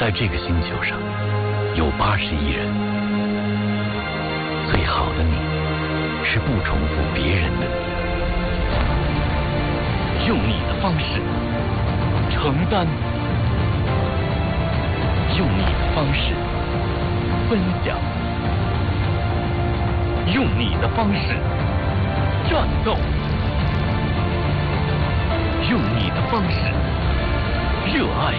在这个星球上有80亿人，最好的你是不重复别人的你，用你的方式承担，用你的方式分享，用你的方式战斗，用你的方式热爱，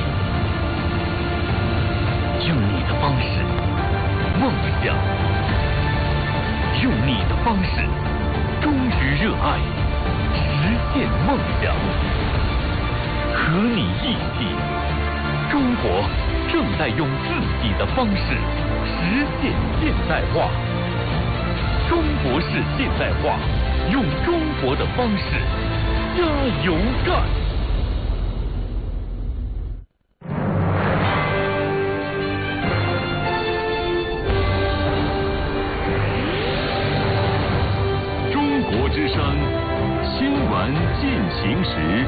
用你的方式梦想，用你的方式忠于热爱，实现梦想。和你一起，中国正在用自己的方式实现现代化。中国式现代化，用中国的方式加油干！中国之声新闻进行时。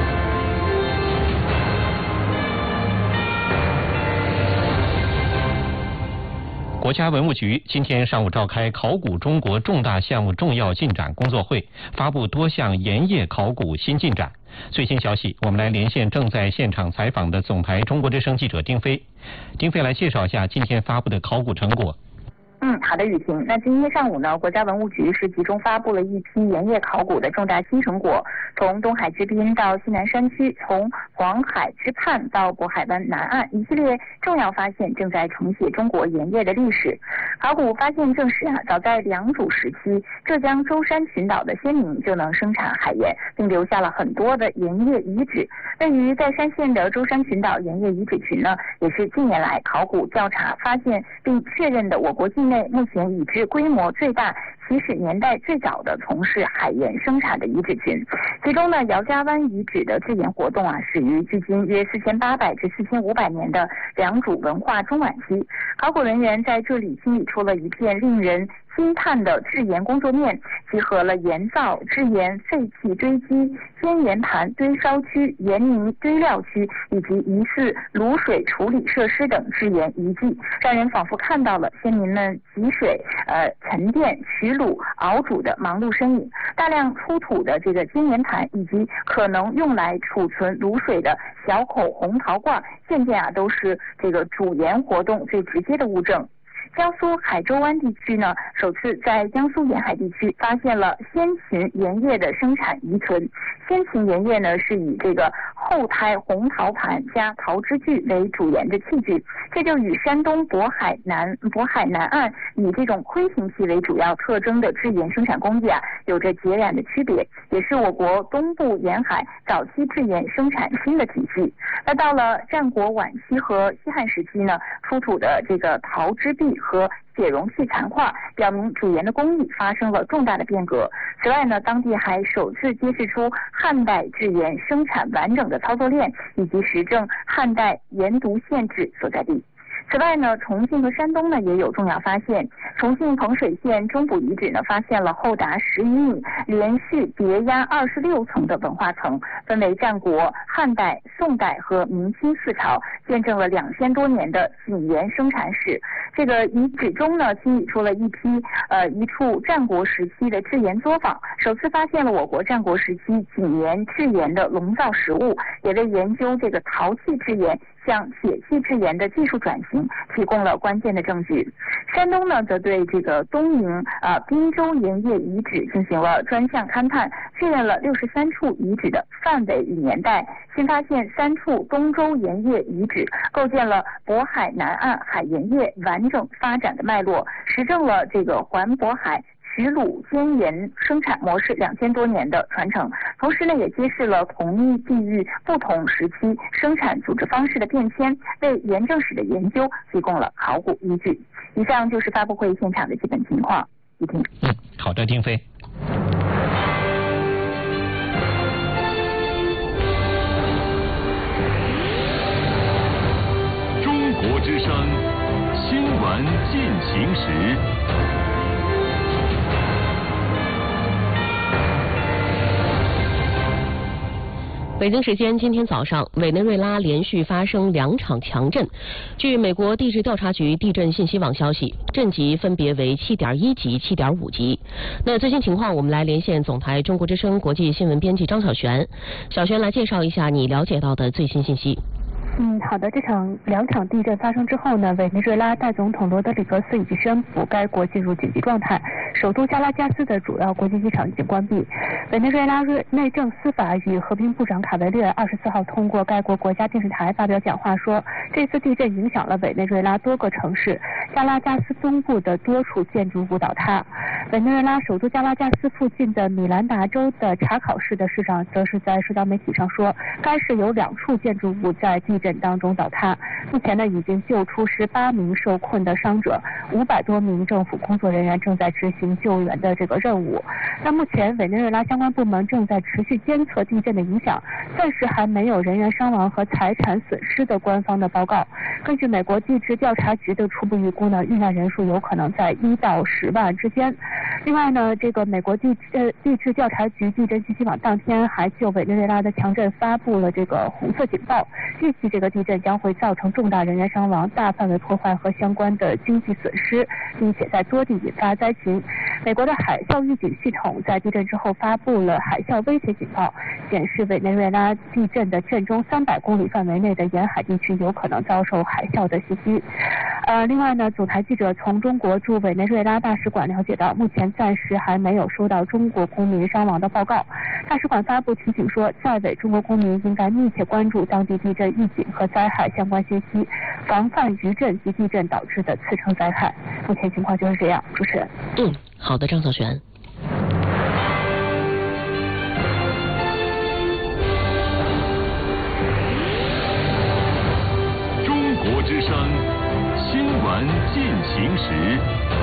国家文物局今天上午召开考古中国重大项目重要进展工作会，发布多项盐业考古新进展。最新消息，我们来连线正在现场采访的总台中国之声记者丁飞。丁飞来介绍一下今天发布的考古成果。 好的，雨晴。那今天上午呢，国家文物局是集中发布了一批盐业考古的重大新成果，从东海之滨到西南山区，从黄海之畔到渤海湾南岸，一系列重要发现正在重写中国盐业的历史。考古发现证实早在良渚时期，浙江舟山群岛的先民就能生产海盐，并留下了很多的盐业遗址。位于在山县的舟山群岛盐业遗址群呢，也是近年来考古调查发现并确认的我国境内目前已知规模最大、起始年代最早的从事海盐生产的遗址群。其中呢，姚家湾遗址的制盐活动始于距今约4800至4500年的良渚文化中晚期。考古人员在这里清理出了一片令人惊叹的制盐工作面，集合了盐灶、制盐废弃堆积、煎盐盘、堆烧区、盐泥堆料区以及疑似卤水处理设施等制盐遗迹，让人仿佛看到了先民们汲水、沉淀、取卤、熬煮的忙碌身影。大量出土的这个煎盐盘以及可能用来储存卤水的小口红陶罐，件件都是这个煮盐活动最直接的物证。江苏海州湾地区呢，首次在江苏沿海地区发现了先秦盐业的生产遗存。先秦盐业呢，是以这个厚胎红陶盘加陶汁具为主盐的器具，这就与山东渤海南岸以这种盔形器为主要特征的制盐生产工艺有着截然的区别，也是我国东部沿海早期制盐生产新的体系。那到了战国晚期和西汉时期呢，出土的这个陶汁壁和解容器残画，表明煮盐的工艺发生了重大的变革。此外呢，当地还首次揭示出汉代制盐生产完整的操作链，以及实证汉代盐渎县志所在地。此外呢，重庆和山东呢也有重要发现。重庆彭水县中部遗址呢，发现了厚达10余米、连续叠压26层的文化层，分为战国、汉代、宋代和明清4朝，见证了2000多年的井盐生产史。这个遗址中呢，清理出了一处战国时期的制盐作坊，首次发现了我国战国时期井盐制盐的龙造实物，也为研究这个陶器制盐向铁器制盐的技术转型提供了关键的证据。山东呢，则对这个东营滨州盐业遗址进行了专项勘探，确认了63处遗址的范围与年代，新发现3处东周盐业遗址，构建了渤海南岸海盐业完整发展的脉络，实证了这个环渤海取卤煎盐生产模式2000多年的传承，同时呢，也揭示了同一地域不同时期生产组织方式的变迁，为盐政史的研究提供了考古依据。以上就是发布会现场的基本情况。一听。 好的，丁飞。 中国之声新闻进行时。 北京时间今天早上，委内瑞拉连续发生2场强震。据美国地质调查局地震信息网消息，震级分别为7.1级、7.5级。那最新情况，我们来连线总台中国之声国际新闻编辑张小璇。小璇来介绍一下你了解到的最新信息。 好的。两场地震发生之后呢，委内瑞拉代总统罗德里格斯已经宣布该国进入紧急状态，首都加拉加斯的主要国际机场已经关闭。委内瑞拉内政、司法与和平部长卡维略24号通过该国国家电视台发表讲话说，这次地震影响了委内瑞拉多个城市，加拉加斯东部的多处建筑物倒塌。委内瑞拉首都加拉加斯附近的米兰达州的查考市的市长则是在社交媒体上说，该市有2处建筑物在地震当中倒塌。目前呢，已经救出18名受困的伤者，500多名政府工作人员正在执行救援的这个任务。那目前委内瑞拉相关部门正在持续监测地震的影响，暂时还没有人员伤亡和财产损失的官方的报告。根据美国地质调查局的初步预估呢，遇难人数有可能在1到10万之间。另外呢，这个美国地质调查局地震信息网当天还就委内瑞拉的强震发布了这个红色警报，预计这个地震将会造成重大人员伤亡、大范围破坏和相关的经济损失，并且在多地引发灾情。美国的海啸预警系统在地震之后发布了海啸威胁警报，显示委内瑞拉地震的震中300公里范围内的沿海地区有可能遭受海啸的袭击。另外呢，总台记者从中国驻委内瑞拉大使馆了解到，目前暂时还没有收到中国公民伤亡的报告。大使馆发布提醒说，在委中国公民应该密切关注当地地震预警和灾害相关信息，防范余震及地震导致的次生灾害。目前情况就是这样，主持人。 好的，张小璇。 中国之声新闻进行时。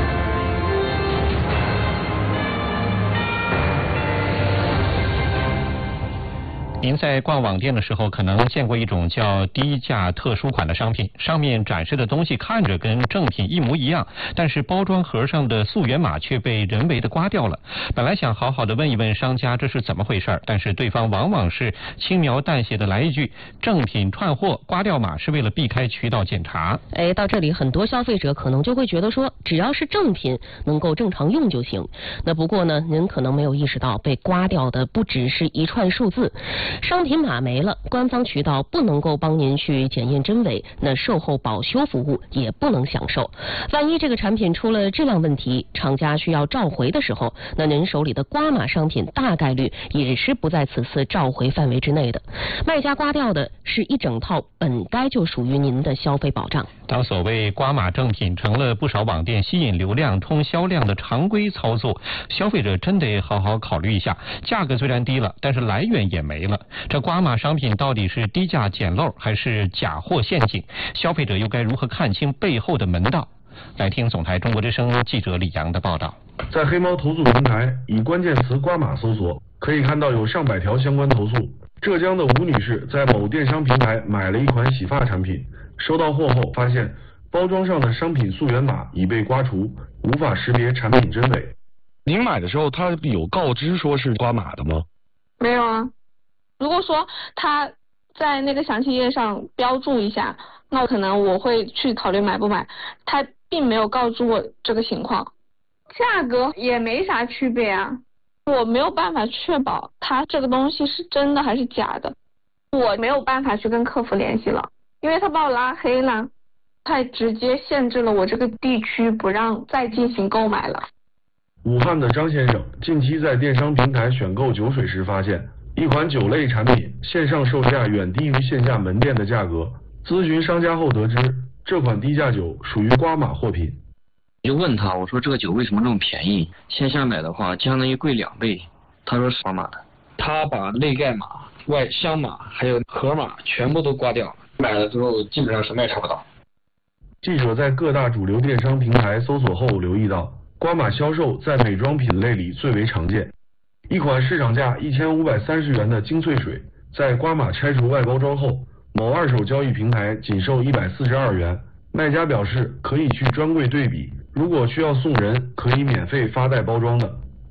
您在逛网店的时候，可能见过一种叫低价特殊款的商品，上面展示的东西看着跟正品一模一样，但是包装盒上的溯源码却被人为的刮掉了。本来想好好的问一问商家这是怎么回事，但是对方往往是轻描淡写的来一句正品串货，刮掉码是为了避开渠道检查。 到这里很多消费者可能就会觉得说，只要是正品能够正常用就行。那不过呢，您可能没有意识到被刮掉的不只是一串数字。商品码没了，官方渠道不能够帮您去检验真伪，那售后保修服务也不能享受。万一这个产品出了质量问题，厂家需要召回的时候，那您手里的刮码商品大概率也是不在此次召回范围之内的。卖家刮掉的是一整套本该就属于您的消费保障。 当所谓刮码正品成了不少网店吸引流量、冲销量的常规操作，消费者真得好好考虑一下，价格虽然低了，但是来源也没了。这刮码商品到底是低价捡漏还是假货陷阱？消费者又该如何看清背后的门道？来听总台中国之声记者李阳的报道。 在黑猫投诉平台以关键词刮码搜索，可以看到有上百条相关投诉。浙江的吴女士在某电商平台买了一款洗发产品，收到货后发现包装上的商品溯源码已被刮除，无法识别产品真伪。 您买的时候他有告知说是刮码的吗？ 没有啊。如果说他在那个详情页上标注一下，那可能我会去考虑买不买。他并没有告知我这个情况，价格也没啥区别啊。我没有办法确保他这个东西是真的还是假的，我没有办法去跟客服联系了，因为他把我拉黑了，他直接限制了我这个地区，不让再进行购买了。 武汉的张先生近期在电商平台选购酒水时发现，一款酒类产品线上售价远低于线下门店的价格，咨询商家后得知，这款低价酒属于刮码货品。 就问他，我说这个酒为什么这么便宜？线下买的话相当于贵2倍。他说是刮码的。他把内盖码、外箱码还有盒码全部都刮掉，买了之后基本上什么也查不到。 记者在各大主流电商平台搜索后留意到，刮码销售在美妆品类里最为常见。一款市场价1530元的精粹水，在刮码拆除外包装后，某二手交易平台仅售142元。卖家表示可以去专柜对比，如果需要送人，可以免费发带包装的。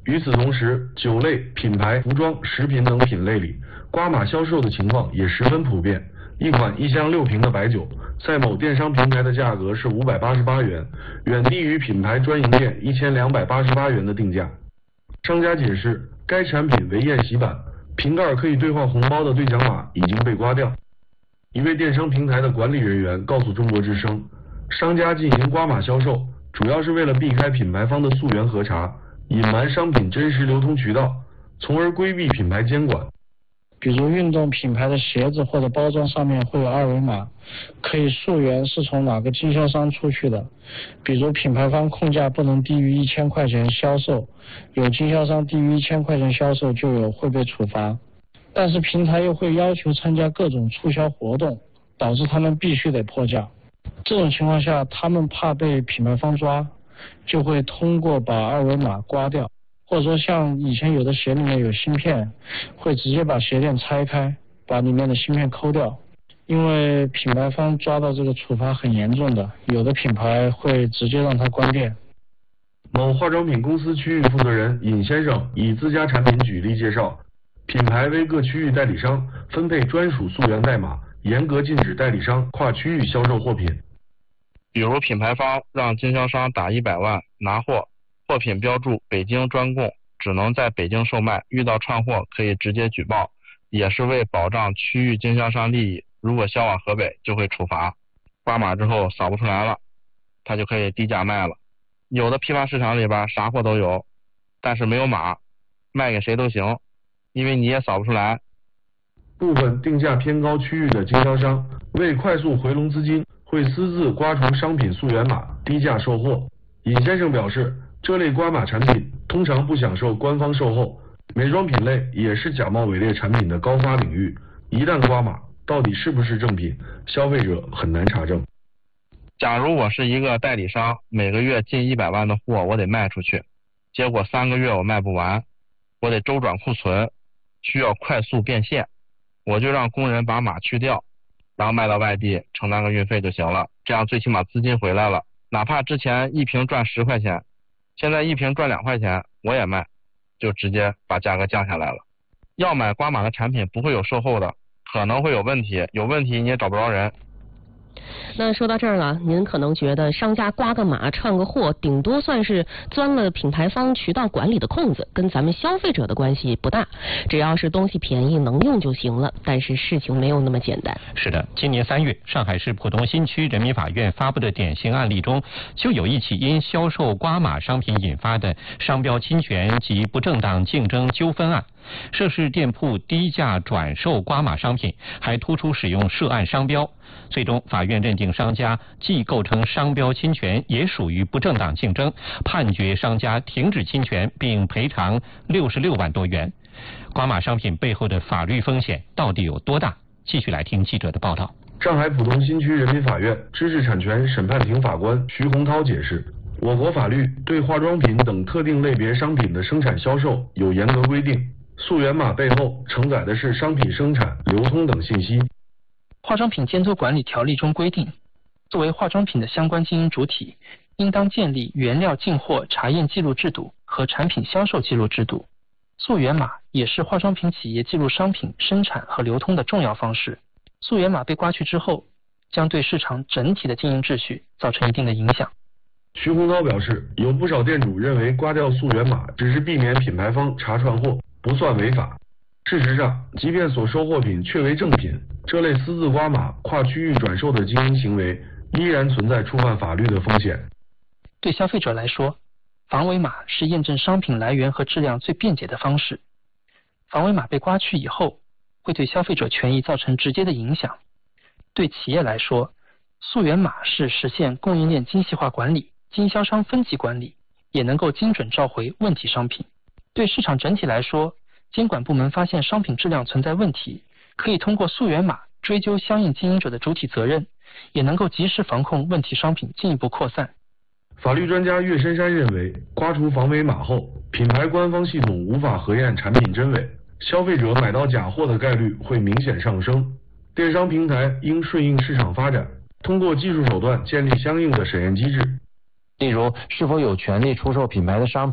与此同时，酒类、品牌、服装、食品等品类里，刮码销售的情况也十分普遍。一款1箱6瓶的白酒，在某电商平台的价格是588元，远低于品牌专营店1288元的定价。商家解释，该产品为宴席版，瓶盖可以兑换红包的兑奖码已经被刮掉。一位电商平台的管理人员告诉中国之声，商家进行刮码销售，主要是为了避开品牌方的溯源核查，隐瞒商品真实流通渠道，从而规避品牌监管。 比如运动品牌的鞋子或者包装上面会有二维码，可以溯源是从哪个经销商出去的。比如品牌方控价不能低于1000块钱销售，有经销商低于1000块钱销售就有会被处罚。但是平台又会要求参加各种促销活动，导致他们必须得破价。这种情况下，他们怕被品牌方抓，就会通过把二维码刮掉。或者说像以前有的鞋里面有芯片，会直接把鞋垫拆开，把里面的芯片抠掉。因为品牌方抓到这个处罚很严重的，有的品牌会直接让它关店。 某化妆品公司区域负责人尹先生以自家产品举例介绍，品牌为各区域代理商分配专属溯源代码，严格禁止代理商跨区域销售货品。 比如品牌方让经销商打100万拿货，货品标注北京专供，只能在北京售卖，遇到串货可以直接举报，也是为保障区域经销商利益。如果销往河北就会处罚，刮码之后扫不出来了，他就可以低价卖了。有的批发市场里边啥货都有，但是没有码，卖给谁都行，因为你也扫不出来。 部分定价偏高区域的经销商为快速回笼资金，会私自刮除商品溯源码，低价售货。尹先生表示，这类刮码产品通常不享受官方售后，美妆品类也是假冒伪劣产品的高发领域，一旦刮码，到底是不是正品，消费者很难查证。 假如我是一个代理商，每个月进100万的货我得卖出去，结果3个月我卖不完，我得周转库存，需要快速变现，我就让工人把码去掉，然后卖到外地承担个运费就行了，这样最起码资金回来了。哪怕之前一瓶赚10块钱，现在一瓶赚2块钱，我也卖，就直接把价格降下来了。要买刮码的产品不会有售后的，可能会有问题，有问题你也找不着人。 那说到这儿了，您可能觉得商家刮个码串个货，顶多算是钻了品牌方渠道管理的空子，跟咱们消费者的关系不大，只要是东西便宜能用就行了。但是事情没有那么简单。 是的，今年3月，上海市浦东新区人民法院发布的典型案例中，就有一起因销售刮码商品引发的商标侵权及不正当竞争纠纷案。涉事店铺低价转售刮码商品，还突出使用涉案商标。最终，法院认定商家既构成商标侵权，也属于不正当竞争，判决商家停止侵权并赔偿66万多元。刮码商品背后的法律风险到底有多大？继续来听记者的报道。 上海浦东新区人民法院知识产权审判庭法官徐洪涛解释，我国法律对化妆品等特定类别商品的生产销售有严格规定，溯源码背后承载的是商品生产、流通等信息。 化妆品监督管理条例中规定，作为化妆品的相关经营主体，应当建立原料进货查验记录制度和产品销售记录制度。溯源码也是化妆品企业记录商品生产和流通的重要方式。溯源码被刮去之后，将对市场整体的经营秩序造成一定的影响。 徐洪涛表示，有不少店主认为刮掉溯源码只是避免品牌方查串货，不算违法。事实上，即便所收货品确为正品，这类私自刮码、跨区域转售的经营行为依然存在触犯法律的风险。 对消费者来说，防伪码是验证商品来源和质量最便捷的方式。防伪码被刮去以后，会对消费者权益造成直接的影响。对企业来说，溯源码是实现供应链精细化管理、经销商分级管理，也能够精准召回问题商品。对市场整体来说，监管部门发现商品质量存在问题，可以通过溯源码追究相应经营者的主体责任，也能够及时防控问题商品进一步扩散。 法律专家岳深山认为，刮除防伪码后，品牌官方系统无法核验产品真伪，消费者买到假货的概率会明显上升。电商平台应顺应市场发展，通过技术手段建立相应的审验机制。 例如，是否有权利出售品牌的商品，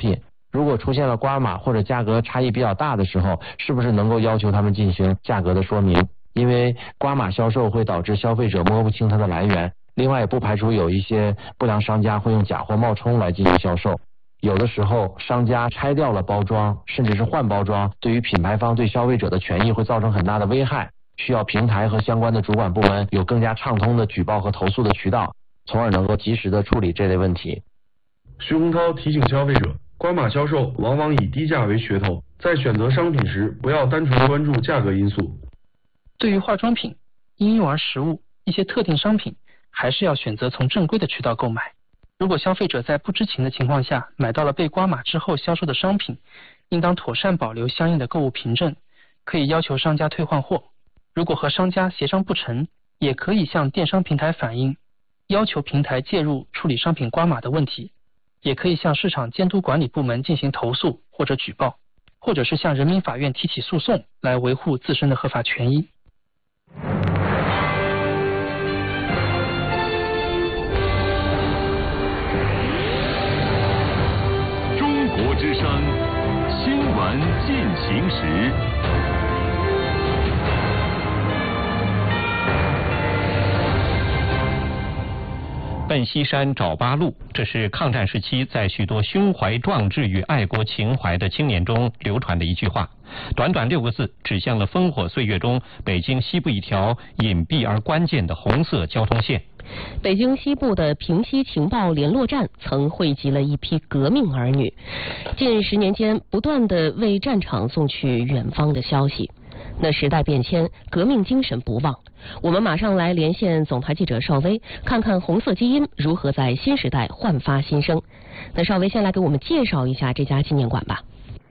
如果出现了刮码或者价格差异比较大的时候，是不是能够要求他们进行价格的说明？因为刮码销售会导致消费者摸不清它的来源，另外也不排除有一些不良商家会用假货冒充来进行销售。有的时候商家拆掉了包装，甚至是换包装，对于品牌方对消费者的权益会造成很大的危害，需要平台和相关的主管部门有更加畅通的举报和投诉的渠道，从而能够及时的处理这类问题。 徐洪涛提醒消费者，刮码销售往往以低价为噱头，在选择商品时不要单纯关注价格因素。 对于化妆品、婴幼儿食物、一些特定商品，还是要选择从正规的渠道购买。如果消费者在不知情的情况下买到了被刮码之后销售的商品，应当妥善保留相应的购物凭证，可以要求商家退换货。如果和商家协商不成，也可以向电商平台反映，要求平台介入处理商品刮码的问题，也可以向市场监督管理部门进行投诉或者举报，或者是向人民法院提起诉讼来维护自身的合法权益。 中国之声新闻进行时。 奔西山找八路，这是抗战时期在许多胸怀壮志与爱国情怀的青年中流传的一句话。短短6个字，指向了烽火岁月中北京西部一条隐蔽而关键的红色交通线。 北京西部的平西情报联络站曾汇集了一批革命儿女，近10年间不断地为战场送去远方的消息。那时代变迁，革命精神不忘。我们马上来连线总台记者邵薇，看看红色基因如何在新时代焕发新生。那邵薇先来给我们介绍一下这家纪念馆吧。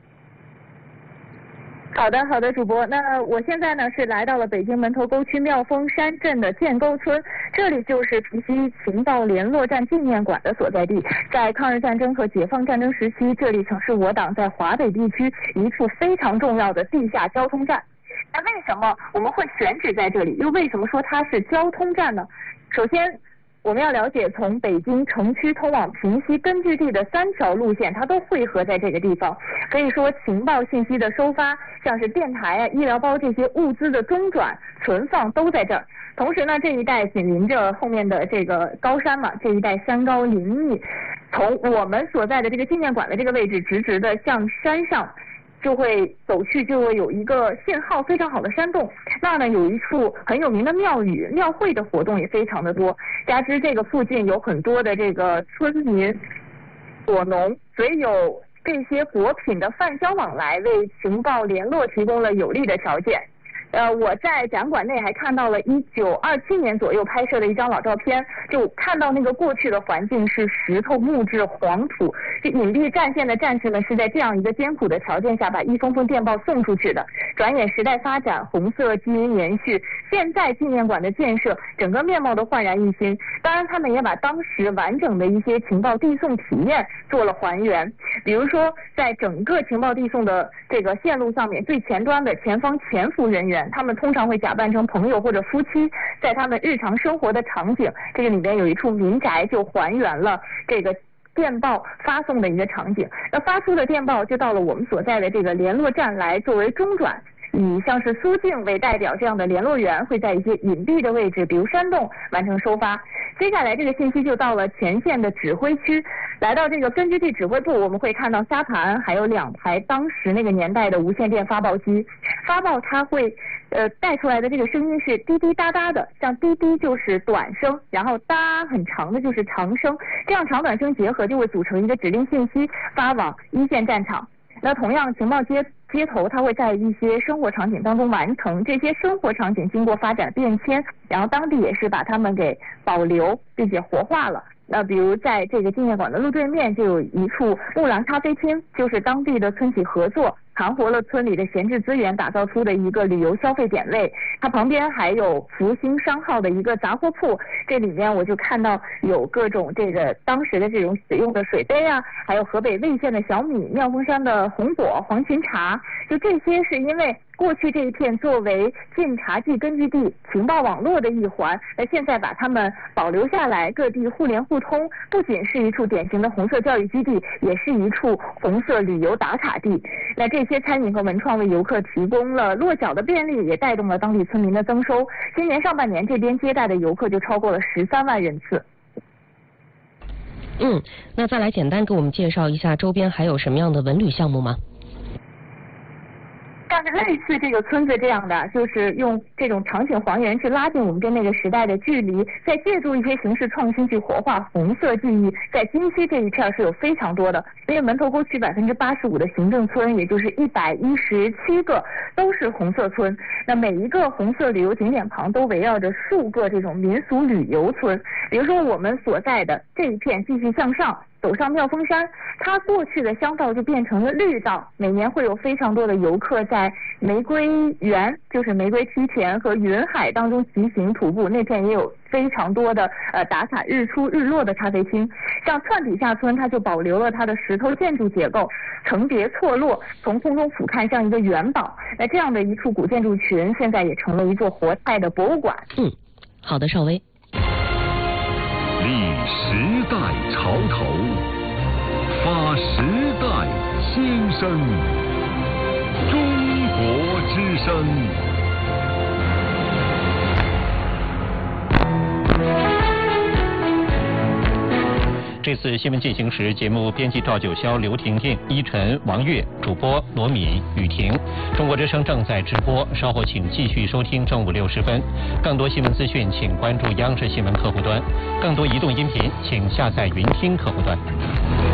好的，主播。那我现在呢是来到了北京门头沟区妙峰山镇的建沟村，这里就是平西情报联络站纪念馆的所在地。在抗日战争和解放战争时期，这里曾是我党在华北地区一处非常重要的地下交通站。那为什么我们会选址在这里？又为什么说它是交通站呢？首先，我们要了解从北京城区通往平西根据地的3条路线，它都汇合在这个地方。可以说，情报信息的收发，像是电台啊、医疗包这些物资的中转、存放都在这儿。同时呢，这一带紧邻着后面的这个高山嘛，这一带山高林密。从我们所在的这个纪念馆的这个位置，直直的向山上就会走去，就会有一个信号非常好的山洞，那呢有一处很有名的庙宇，庙会的活动也非常的多，加之这个附近有很多的这个村民果农，所以有这些果品的贩销往来，为情报联络提供了有利的条件。我在展馆内还看到了1927年左右拍摄的一张老照片，就看到那个过去的环境是石头、木质、黄土，这隐蔽战线的战士们是在这样一个艰苦的条件下把一封封电报送出去的。转眼时代发展，红色基因延续，现在纪念馆的建设，整个面貌都焕然一新。当然，他们也把当时完整的一些情报递送体验做了还原，比如说在整个情报递送的这个线路上面，最前端的前方潜伏人员，他们通常会假扮成朋友或者夫妻，在他们日常生活的场景，这个里面有一处民宅就还原了这个电报发送的一个场景。那发出的电报就到了我们所在的这个联络站来作为中转，以像是苏静为代表这样的联络员会在一些隐蔽的位置，比如山洞完成收发。接下来这个信息就到了前线的指挥区，来到这个根据地指挥部，我们会看到沙盘，还有2台当时那个年代的无线电发报机。发报它会带出来的这个声音是滴滴答答的，像滴滴就是短声，然后哒很长的就是长声，这样长短声结合就会组成一个指令信息发往一线战场。那同样情报接头它会在一些生活场景当中完成，这些生活场景经过发展变迁，然后当地也是把它们给保留并且活化了。那比如在这个纪念馆的路对面就有一处木兰咖啡厅，就是当地的村企合作盘活了村里的闲置资源打造出的一个旅游消费点位。它旁边还有福星商号的一个杂货铺，这里面我就看到有各种这个当时的这种使用的水杯啊，还有河北魏县的小米、妙峰山的红果、黄芩茶，就这些是因为过去这一片作为晋察冀根据地、情报网络的一环，那现在把它们保留下来，各地互联互通，不仅是一处典型的红色教育基地，也是一处红色旅游打卡地。那这些餐饮和文创为游客提供了落脚的便利，也带动了当地村民的增收。今年上半年这边接待的游客就超过了13万人次。 那再来简单给我们介绍一下周边还有什么样的文旅项目吗？ 像是类似这个村子这样的，就是用这种场景还原去拉近我们跟那个时代的距离，再借助一些形式创新去活化红色记忆。在金溪这一片是有非常多的，因为门头沟区85%的行政村，也就是117个都是红色村。那每一个红色旅游景点旁都围绕着数个这种民俗旅游村。比如说我们所在的这一片继续向上，走上妙峰山，它过去的乡道就变成了绿道，每年会有非常多的游客在玫瑰园，就是玫瑰梯田和云海当中骑行徒步，那片也有非常多的打卡日出日落的咖啡厅。像窜底下村，它就保留了它的石头建筑结构，层叠错落，从空中俯瞰像一个元宝。那这样的一处古建筑群，现在也成了一座活态的博物馆。 好的，邵薇。 立时代潮头，发时代新声，中国之声。 这次新闻进行时，节目编辑赵九霄、刘婷婷、依晨、王悦，主播罗敏、雨婷。中国之声正在直播，稍后请继续收听正午6时分。更多新闻资讯，请关注央视新闻客户端；更多移动音频，请下载云听客户端。